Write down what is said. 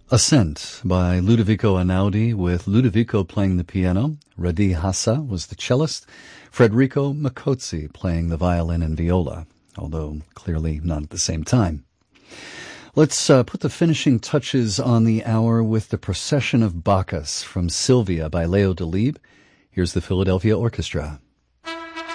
Ascent by Ludovico Einaudi, with Ludovico playing the piano. Radi Hassa was the cellist. Federico Micozzi playing the violin and viola, although clearly not at the same time. Let's put the finishing touches on the hour with the Procession of Bacchus from Sylvia by Leo Delibes. Here's the Philadelphia Orchestra.